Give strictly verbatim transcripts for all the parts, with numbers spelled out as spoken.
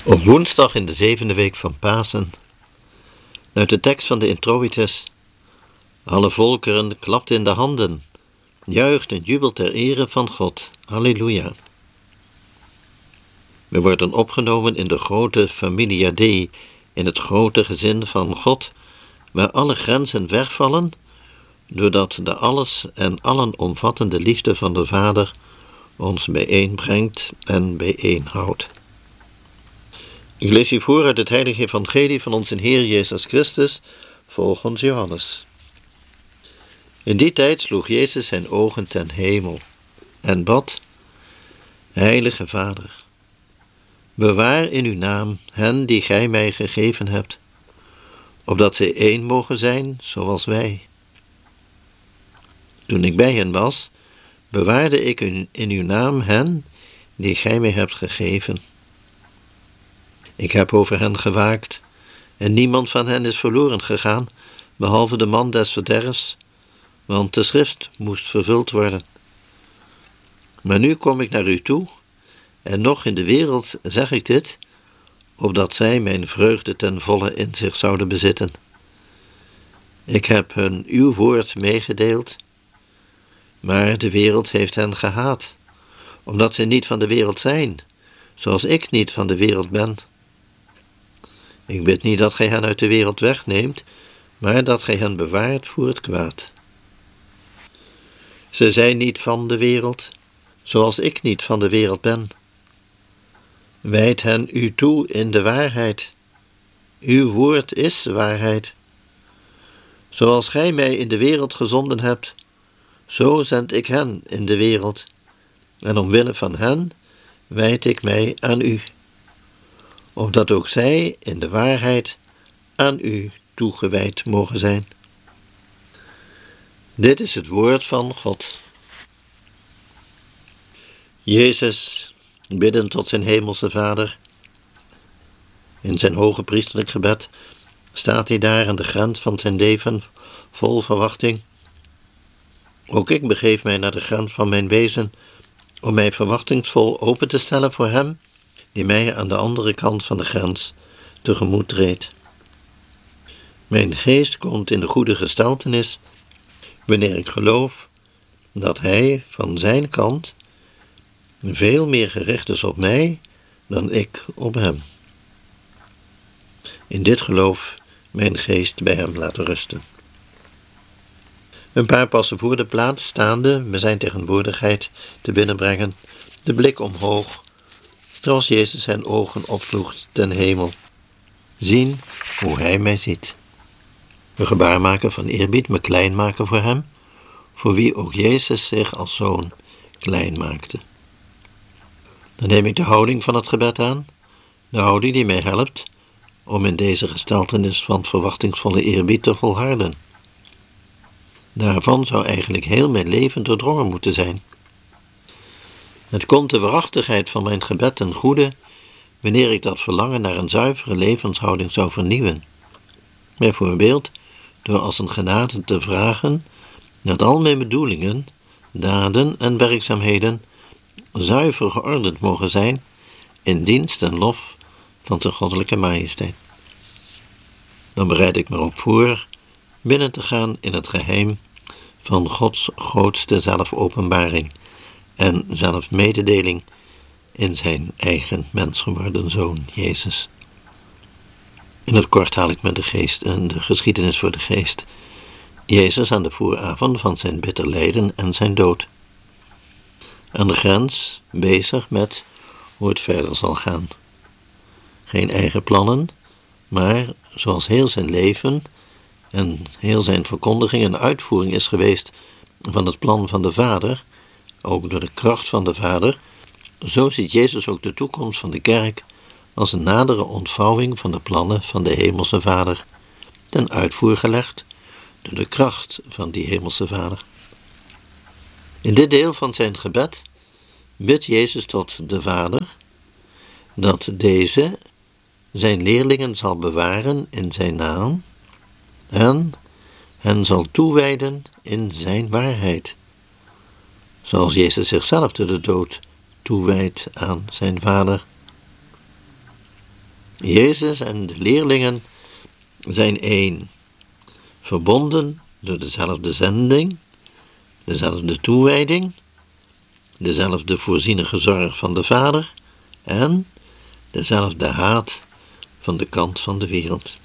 Op woensdag in de zevende week van Pasen, uit de tekst van de Introitus: alle volkeren klapt in de handen, juicht en jubelt ter ere van God. Halleluja. We worden opgenomen in de grote familia Dei, in het grote gezin van God, waar alle grenzen wegvallen, doordat de alles en allen omvattende liefde van de Vader ons bijeenbrengt en bijeenhoudt. Ik lees u voor uit het heilige evangelie van onze Heer Jezus Christus, volgens Johannes. In die tijd sloeg Jezus zijn ogen ten hemel en bad: Heilige Vader, bewaar in uw naam hen die gij mij gegeven hebt, opdat zij één mogen zijn zoals wij. Toen ik bij hen was, bewaarde ik in uw naam hen die gij mij hebt gegeven. Ik heb over hen gewaakt, en niemand van hen is verloren gegaan, behalve de man des verderfs, want de schrift moest vervuld worden. Maar nu kom ik naar u toe, en nog in de wereld zeg ik dit, opdat zij mijn vreugde ten volle in zich zouden bezitten. Ik heb hun uw woord meegedeeld, maar de wereld heeft hen gehaat, omdat zij niet van de wereld zijn, zoals ik niet van de wereld ben. Ik bid niet dat gij hen uit de wereld wegneemt, maar dat gij hen bewaart voor het kwaad. Ze zijn niet van de wereld, zoals ik niet van de wereld ben. Wijd hen u toe in de waarheid. Uw woord is waarheid. Zoals gij mij in de wereld gezonden hebt, zo zend ik hen in de wereld. En omwille van hen wijd ik mij aan u, opdat ook zij in de waarheid aan u toegewijd mogen zijn. Dit is het woord van God. Jezus, biddend tot zijn hemelse Vader, in zijn hoge priesterlijk gebed, staat hij daar aan de grens van zijn leven, vol verwachting. Ook ik begeef mij naar de grens van mijn wezen, om mij verwachtingsvol open te stellen voor hem, die mij aan de andere kant van de grens tegemoet treedt. Mijn geest komt in de goede gestaltenis, wanneer ik geloof dat hij van zijn kant veel meer gericht is op mij dan ik op hem. In dit geloof mijn geest bij hem laten rusten. Een paar passen voor de plaats staande me zijn tegenwoordigheid te binnenbrengen, de blik omhoog, zoals Jezus zijn ogen opsloeg ten hemel. Zien hoe hij mij ziet. Een gebaar maken van eerbied, me klein maken voor hem, voor wie ook Jezus zich als zoon klein maakte. Dan neem ik de houding van het gebed aan, de houding die mij helpt om in deze gestaltenis van verwachtingsvolle eerbied te volharden. Daarvan zou eigenlijk heel mijn leven doordrongen moeten zijn. Het komt de waarachtigheid van mijn gebed ten goede, wanneer ik dat verlangen naar een zuivere levenshouding zou vernieuwen. Bijvoorbeeld door als een genade te vragen dat al mijn bedoelingen, daden en werkzaamheden zuiver geordend mogen zijn in dienst en lof van zijn goddelijke majesteit. Dan bereid ik me op voor binnen te gaan in het geheim van Gods grootste zelfopenbaring en zelfmededeling in zijn eigen mens geworden Zoon, Jezus. In het kort haal ik me de geest en de geschiedenis voor de geest. Jezus aan de vooravond van zijn bitter lijden en zijn dood. Aan de grens bezig met hoe het verder zal gaan. Geen eigen plannen, maar zoals heel zijn leven en heel zijn verkondiging en uitvoering is geweest van het plan van de Vader, ook door de kracht van de Vader, zo ziet Jezus ook de toekomst van de kerk als een nadere ontvouwing van de plannen van de Hemelse Vader, ten uitvoer gelegd door de kracht van die Hemelse Vader. In dit deel van zijn gebed bidt Jezus tot de Vader dat deze zijn leerlingen zal bewaren in zijn naam en hen zal toewijden in zijn waarheid, zoals Jezus zichzelf door de dood toewijdt aan zijn Vader. Jezus en de leerlingen zijn één, verbonden door dezelfde zending, dezelfde toewijding, dezelfde voorzienige zorg van de Vader en dezelfde haat van de kant van de wereld.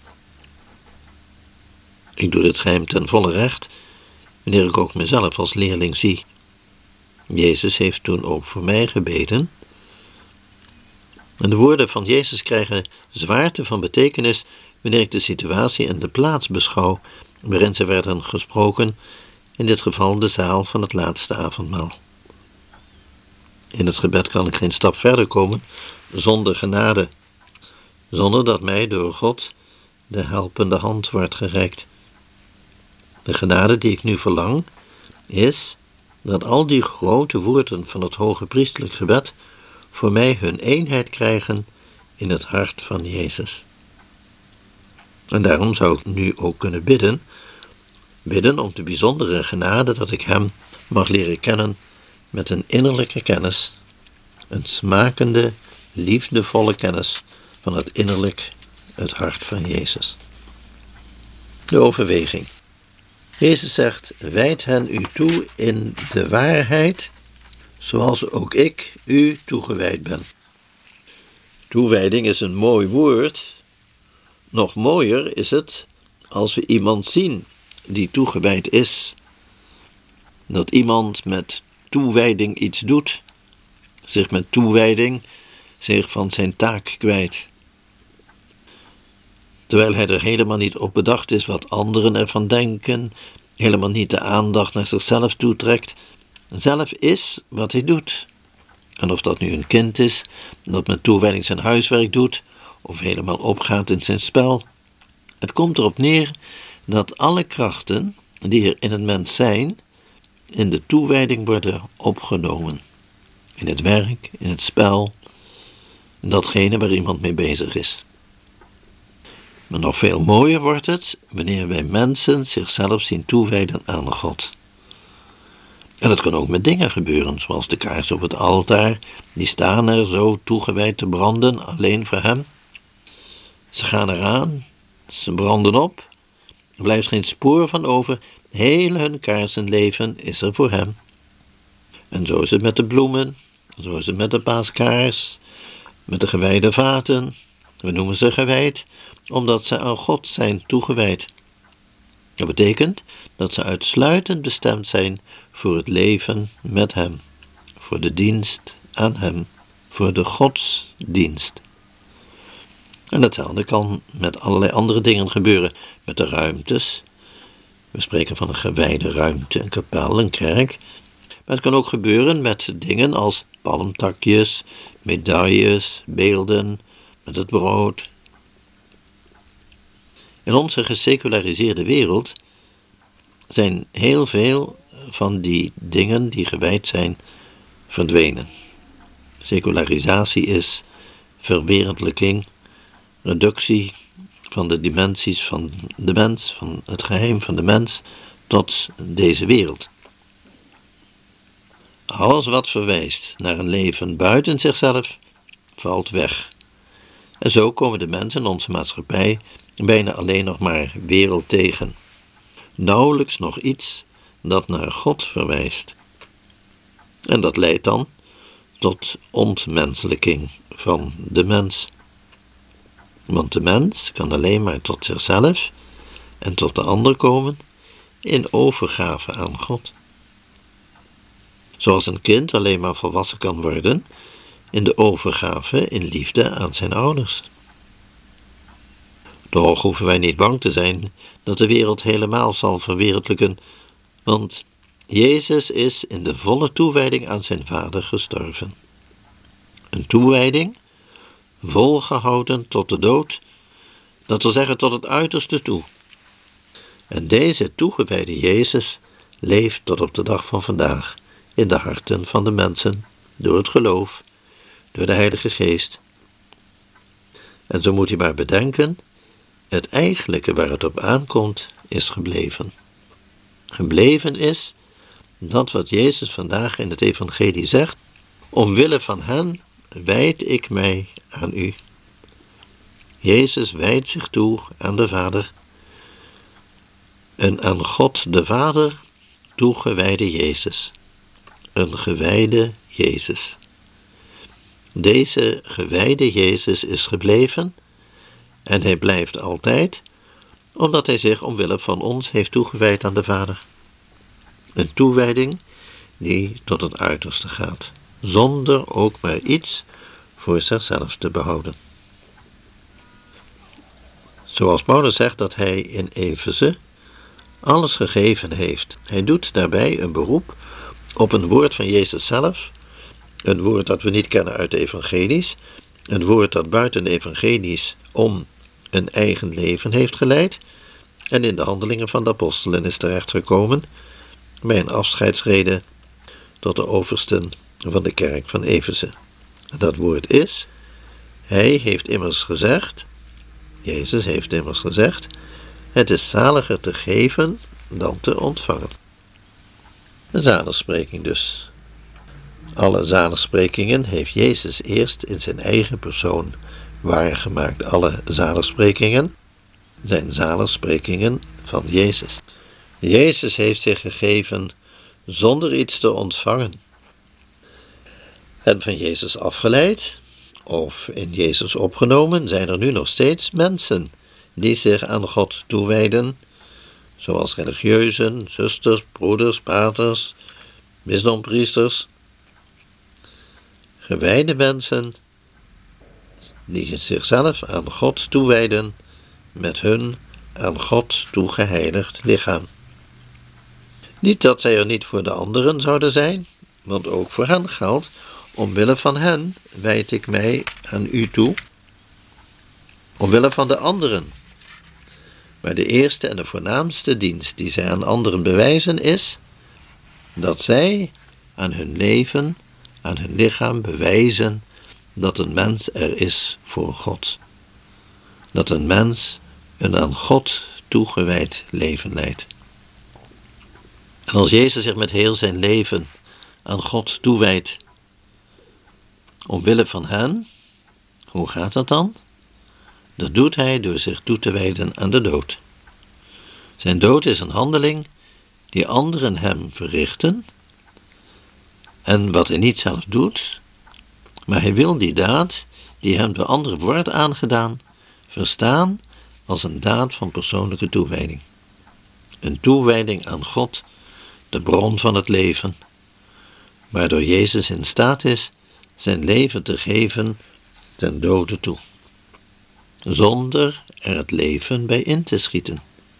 Ik doe dit geheim ten volle recht, wanneer ik ook mezelf als leerling zie. Jezus heeft toen ook voor mij gebeden. En de woorden van Jezus krijgen zwaarte van betekenis wanneer ik de situatie en de plaats beschouw waarin ze werden gesproken, in dit geval de zaal van het laatste avondmaal. In het gebed kan ik geen stap verder komen zonder genade, zonder dat mij door God de helpende hand wordt gereikt. De genade die ik nu verlang, is dat al die grote woorden van het hoge priestelijk gebed voor mij hun eenheid krijgen in het hart van Jezus. En daarom zou ik nu ook kunnen bidden, bidden om de bijzondere genade dat ik Hem mag leren kennen met een innerlijke kennis, een smakende, liefdevolle kennis van het innerlijk, het hart van Jezus. De overweging. Jezus zegt, wijd hen u toe in de waarheid, zoals ook ik u toegewijd ben. Toewijding is een mooi woord. Nog mooier is het als we iemand zien die toegewijd is. Dat iemand met toewijding iets doet, zich met toewijding zich van zijn taak kwijt. Terwijl hij er helemaal niet op bedacht is wat anderen ervan denken, helemaal niet de aandacht naar zichzelf toetrekt, zelf is wat hij doet. En of dat nu een kind is, dat met toewijding zijn huiswerk doet, of helemaal opgaat in zijn spel. Het komt erop neer dat alle krachten die er in het mens zijn, in de toewijding worden opgenomen. In het werk, in het spel, in datgene waar iemand mee bezig is. Maar nog veel mooier wordt het wanneer wij mensen zichzelf zien toewijden aan God. En dat kan ook met dingen gebeuren, zoals de kaars op het altaar, die staan er zo toegewijd te branden, alleen voor Hem. Ze gaan eraan, ze branden op, er blijft geen spoor van over, heel hun kaarsenleven is er voor Hem. En zo is het met de bloemen, zo is het met de paaskaars, met de gewijde vaten. We noemen ze gewijd, omdat ze aan God zijn toegewijd. Dat betekent dat ze uitsluitend bestemd zijn voor het leven met Hem, voor de dienst aan Hem, voor de godsdienst. En hetzelfde kan met allerlei andere dingen gebeuren, met de ruimtes. We spreken van een gewijde ruimte, een kapel, een kerk. Maar het kan ook gebeuren met dingen als palmtakjes, medailles, beelden, met het brood. In onze geseculariseerde wereld zijn heel veel van die dingen die gewijd zijn verdwenen. Secularisatie is verwereldlijking, reductie van de dimensies van de mens, van het geheim van de mens, tot deze wereld. Alles wat verwijst naar een leven buiten zichzelf, valt weg. En zo komen de mensen in onze maatschappij bijna alleen nog maar wereld tegen. Nauwelijks nog iets dat naar God verwijst. En dat leidt dan tot ontmenselijking van de mens. Want de mens kan alleen maar tot zichzelf en tot de ander komen in overgave aan God. Zoals een kind alleen maar volwassen kan worden in de overgave in liefde aan zijn ouders. Toch hoeven wij niet bang te zijn dat de wereld helemaal zal verwereldlijken, want Jezus is in de volle toewijding aan zijn Vader gestorven. Een toewijding, volgehouden tot de dood, dat wil zeggen tot het uiterste toe. En deze toegewijde Jezus leeft tot op de dag van vandaag in de harten van de mensen, door het geloof, door de Heilige Geest. En zo moet hij maar bedenken, het eigenlijke waar het op aankomt is gebleven. Gebleven is dat wat Jezus vandaag in het evangelie zegt, omwille van hen wijd ik mij aan u. Jezus wijdt zich toe aan de Vader. Een aan God de Vader toegewijde Jezus. Een gewijde Jezus. Deze gewijde Jezus is gebleven en hij blijft altijd, omdat hij zich omwille van ons heeft toegewijd aan de Vader. Een toewijding die tot het uiterste gaat, zonder ook maar iets voor zichzelf te behouden. Zoals Paulus zegt dat hij in Efeze alles gegeven heeft. Hij doet daarbij een beroep op een woord van Jezus zelf, een woord dat we niet kennen uit de evangelies, een woord dat buiten de evangelies om een eigen leven heeft geleid en in de handelingen van de apostelen is terechtgekomen bij een afscheidsrede tot de oversten van de kerk van Efeze. En dat woord is, hij heeft immers gezegd, Jezus heeft immers gezegd, het is zaliger te geven dan te ontvangen. Een zaligspreking dus. Alle zaligsprekingen heeft Jezus eerst in zijn eigen persoon waargemaakt. Alle zaligsprekingen zijn zaligsprekingen van Jezus. Jezus heeft zich gegeven zonder iets te ontvangen. En van Jezus afgeleid, of in Jezus opgenomen, zijn er nu nog steeds mensen die zich aan God toewijden, zoals religieuzen, zusters, broeders, paters, bisdompriesters. Gewijde mensen die zichzelf aan God toewijden met hun aan God toegeheiligd lichaam. Niet dat zij er niet voor de anderen zouden zijn, want ook voor hen geldt, omwille van hen wijd ik mij aan u toe, omwille van de anderen. Maar de eerste en de voornaamste dienst die zij aan anderen bewijzen is, dat zij aan hun leven, aan hun lichaam bewijzen dat een mens er is voor God. Dat een mens een aan God toegewijd leven leidt. En als Jezus zich met heel zijn leven aan God toewijdt, omwille van hen, hoe gaat dat dan? Dat doet hij door zich toe te wijden aan de dood. Zijn dood is een handeling die anderen hem verrichten en wat hij niet zelf doet, maar hij wil die daad die hem door anderen wordt aangedaan, verstaan als een daad van persoonlijke toewijding. Een toewijding aan God, de bron van het leven, waardoor Jezus in staat is zijn leven te geven ten dode toe, zonder er het leven bij in te schieten.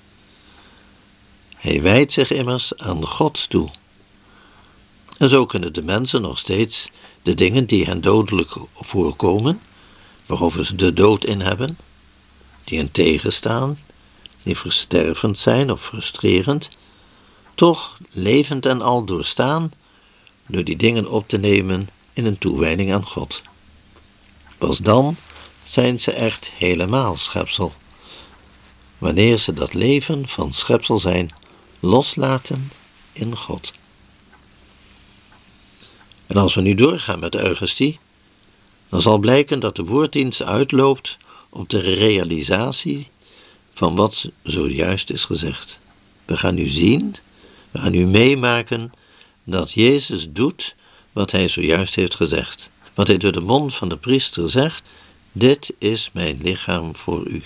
Hij wijdt zich immers aan God toe. En zo kunnen de mensen nog steeds de dingen die hen dodelijk voorkomen, waarover ze de dood in hebben, die hen tegenstaan, die verstervend zijn of frustrerend, toch levend en al doorstaan door die dingen op te nemen in een toewijding aan God. Pas dan zijn ze echt helemaal schepsel, wanneer ze dat leven van schepsel zijn loslaten in God. En als we nu doorgaan met de Eucharistie, dan zal blijken dat de woorddienst uitloopt op de realisatie van wat zojuist is gezegd. We gaan nu zien, we gaan nu meemaken dat Jezus doet wat hij zojuist heeft gezegd. Wat hij door de mond van de priester zegt, dit is mijn lichaam voor u.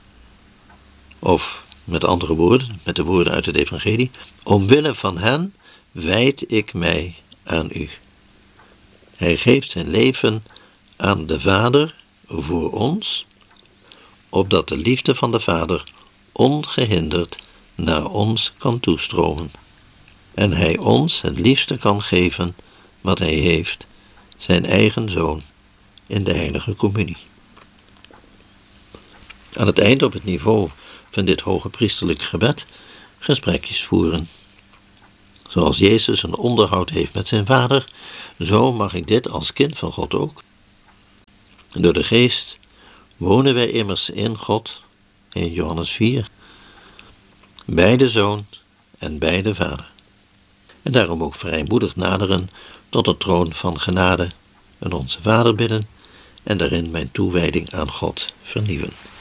Of met andere woorden, met de woorden uit het evangelie, omwille van hen wijd ik mij aan u. Hij geeft zijn leven aan de Vader voor ons, opdat de liefde van de Vader ongehinderd naar ons kan toestromen. En hij ons het liefste kan geven wat hij heeft, zijn eigen Zoon, in de heilige communie. Aan het eind op het niveau van dit hoge priesterlijk gebed gesprekjes voeren. Zoals Jezus een onderhoud heeft met zijn Vader, zo mag ik dit als kind van God ook. Door de Geest wonen wij immers in God, in Johannes vier, bij de Zoon en bij de Vader. En daarom ook vrijmoedig naderen tot de troon van genade en onze Vader bidden en daarin mijn toewijding aan God vernieuwen.